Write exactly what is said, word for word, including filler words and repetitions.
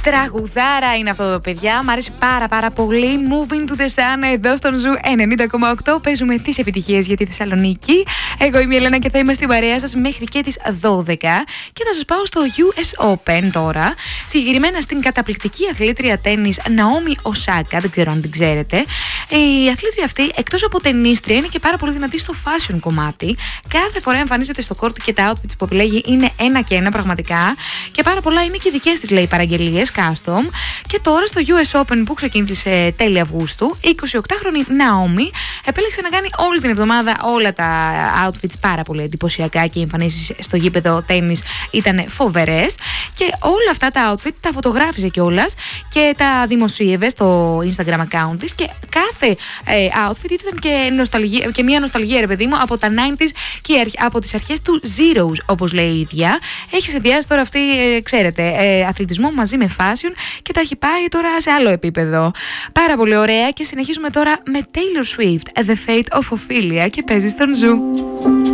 Τραγουδάρα είναι αυτό εδώ, παιδιά. Μ' αρέσει πάρα πάρα πολύ. Moving to the Sun εδώ στον Ζου ενενήντα κόμμα οκτώ. Παίζουμε τις επιτυχίες για τη Θεσσαλονίκη. Εγώ είμαι η Ελένα και θα είμαι στην παρέα σας μέχρι και τις δώδεκα. Και θα σας πάω στο γιου ες Open τώρα. Συγκεκριμένα στην καταπληκτική αθλήτρια τένις Ναόμι Οσάκα. Δεν ξέρω αν την ξέρετε. Η αθλήτρια αυτή, εκτός από τενίστρια, είναι και πάρα πολύ δυνατή στο fashion κομμάτι. Κάθε φορά εμφανίζεται στο κόρτ και τα outfits που επιλέγει είναι ένα και ένα πραγματικά. Και πάρα πολλά είναι και δικές της, λέει, παραγγελίες, custom. Και τώρα στο γιου ες Open που ξεκίνησε τέλη Αυγούστου, η εικοσιοκτάχρονη Ναόμι επέλεξε να κάνει όλη την εβδομάδα όλα τα outfits πάρα πολύ εντυπωσιακά και οι εμφανίσεις στο γήπεδο τένις ήταν φοβερές. Και όλα αυτά τα outfit τα φωτογράφιζε κιόλας και τα δημοσίευε στο Instagram account της. Και κάθε ε, outfit ήταν και, νοσταλγία, και μια νοσταλγία, ρε παιδί μου, από τα ενενήντα και από τις αρχές του Zeros, όπως λέει η ίδια. Έχει συνδυάσει τώρα αυτή, ε, ξέρετε, ε, αθλητισμό μαζί με fashion και τα έχει πάει τώρα σε άλλο επίπεδο. Πάρα πολύ ωραία και συνεχίζουμε τώρα με Taylor Swift, The Fate of Ophelia, και παίζει στον Ζου.